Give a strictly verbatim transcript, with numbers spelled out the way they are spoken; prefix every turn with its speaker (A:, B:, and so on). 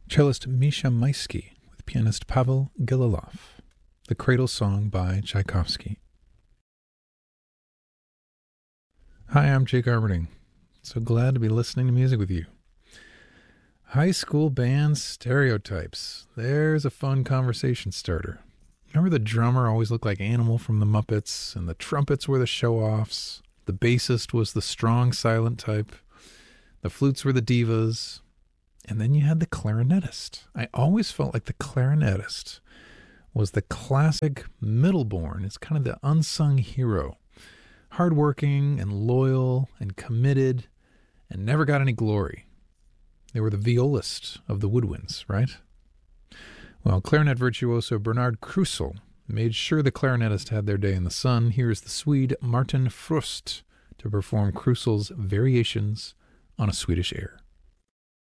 A: cellist Misha Maisky with pianist Pavel Gililov. The Cradle Song by Tchaikovsky. Hi, I'm Jake Armitage. So glad to be listening to music with you. High school band stereotypes. There's a fun conversation starter. Remember the drummer always looked like Animal from the Muppets, and the trumpets were the show-offs. The bassist was the strong, silent type. The flutes were the divas. And then you had the clarinetist. I always felt like the clarinetist was the classic middleborn. It's kind of the unsung hero. Hardworking and loyal and committed and never got any glory. They were the violist of the woodwinds, right? Well, clarinet virtuoso Bernard Krusel made sure the clarinetists had their day in the sun. Here's the Swede Martin Frust to perform Krusel's Variations on a Swedish Air.